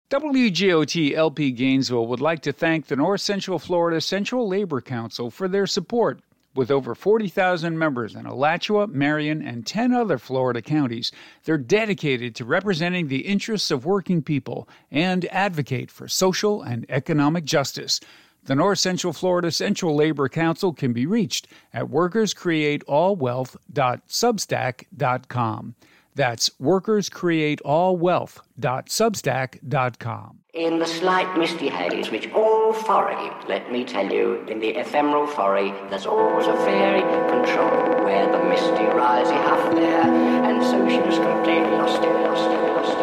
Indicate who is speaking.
Speaker 1: WGOT LP Gainesville would like to thank the North Central Florida Central Labor Council for their support. With over 40,000 members in Alachua, Marion, and 10 other Florida counties, they're dedicated to representing the interests of working people and advocate for social and economic justice. The North Central Florida Central Labor Council can be reached at workerscreateallwealth.substack.com. That's workerscreateallwealth.substack.com.
Speaker 2: In the slight misty haze which all foray, let me tell you, in the ephemeral foray, there's always a fairy control where the misty rising half there, and so she was completely lost.